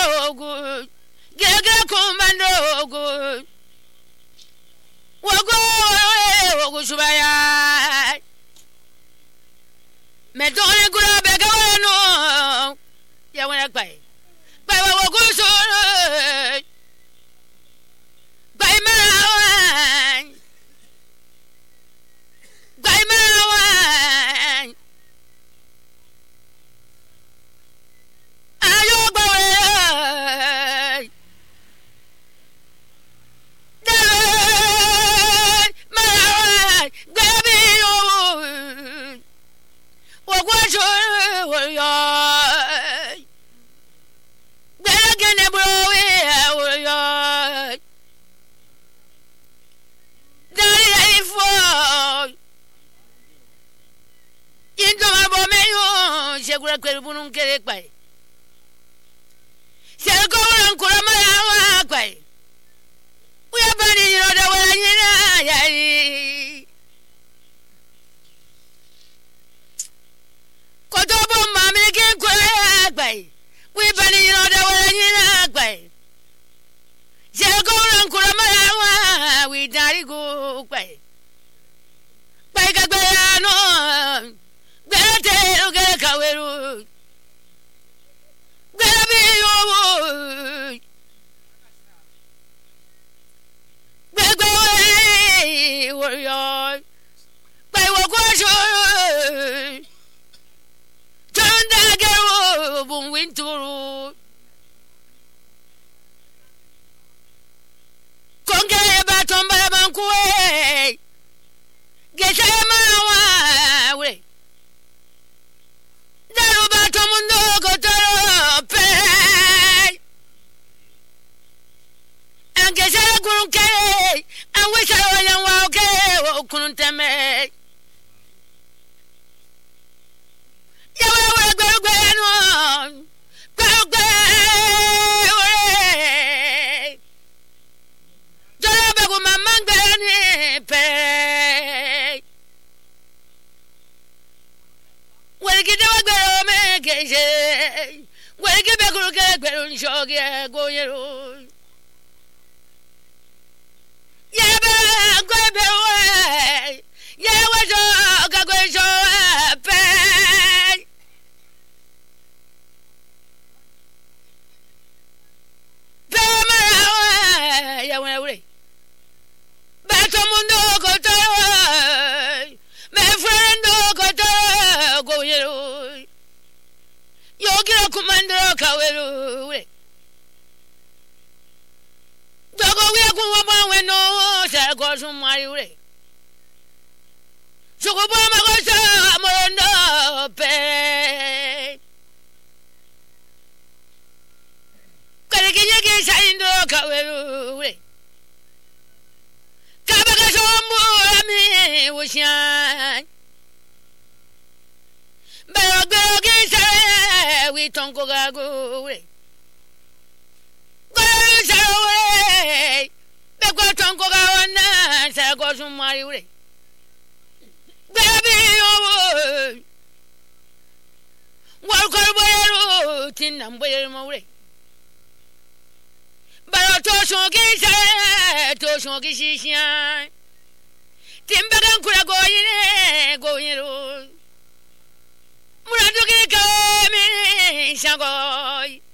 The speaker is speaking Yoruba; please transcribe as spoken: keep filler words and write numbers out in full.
good. Gaga commando good. Wago wago subaya. Me don't go back no. Ya wanna buy. Buy wago so. Buy my buy my ayo boy. Segura que el bunun que de quay. Se el cobran con la mala quay. We are burning you the way. Kotobo mammy can quay. We burning you the way. Se el cobran con la mala we die go quay. Pega bayano. Get get kaweru. Get be yo. Get away warrior. By what question? Turn the girl boom winter. Conge baton balabanque. Get a man away. And get a good cake, and wish I were okay, couldn't tell me. You were go on, go away. Don't have my man pay. Well, get a girl, make it. Well, get back to get better and show you go your yeah, but go away. Yeah, what's all go so pay. Pay my yeah, when I wait. But mundo go to my friend go to go you. You get a commander kaweru. Dogo we go when no shall go to my way. So go my go to pay. Can you get signed to kaweru? Kabaka me was young. But go get we don't go away. Go away. Because don't go on, so go to my way. Baby, walk away, tin and wear my way. But I told you, get to show Gishan. Timber could go in, go in. Muraduki come in, Shangoy.